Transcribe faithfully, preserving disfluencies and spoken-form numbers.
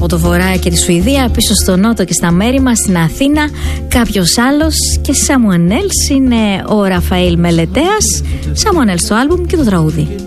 από το βορρά και τη Σουηδία, πίσω στο νότο και στα μέρη μας, στην Αθήνα. Κάποιος άλλος και Someone Else είναι ο Ραφαήλ Μελετέας. Someone Else το άλμπουμ και το τραγούδι.